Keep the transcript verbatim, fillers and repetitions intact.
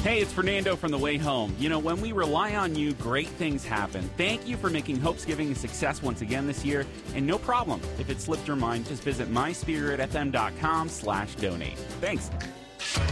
Hey, it's Fernando from The Way Home. You know, when we rely on you, great things happen. Thank you for making Hope's Giving a success once again this year. And no problem, if it slipped your mind, just visit myspiritfm.com slash donate. Thanks.